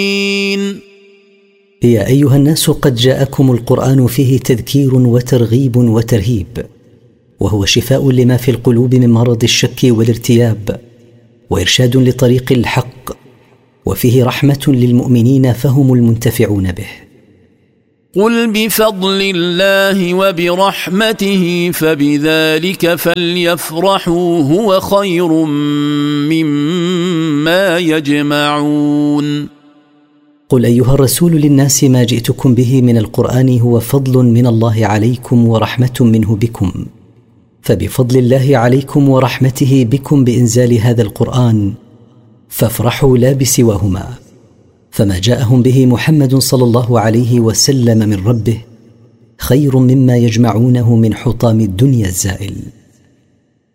يا أيها الناس قد جاءكم القرآن فيه تذكير وترغيب وترهيب، وهو شفاء لما في القلوب من مرض الشك والارتياب، وإرشاد لطريق الحق، وفيه رحمة للمؤمنين فهم المنتفعون به. قل بفضل الله وبرحمته فبذلك فليفرحوا هو خير مما يجمعون. قل أيها الرسول للناس ما جئتكم به من القرآن هو فضل من الله عليكم ورحمة منه بكم، فبفضل الله عليكم ورحمته بكم بإنزال هذا القرآن فافرحوا لا بسواهما، فما جاءهم به محمد صلى الله عليه وسلم من ربه خير مما يجمعونه من حطام الدنيا الزائل.